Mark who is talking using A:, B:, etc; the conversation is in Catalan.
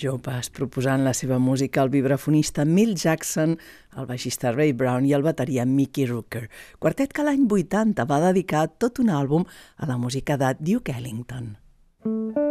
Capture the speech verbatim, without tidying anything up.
A: joves proposant la seva música, el vibrafonista Milt Jackson, el baixista Ray Brown i el bateria Mickey Rooker. Quartet que l'any vuitanta va dedicar tot un àlbum a la música de Duke Ellington.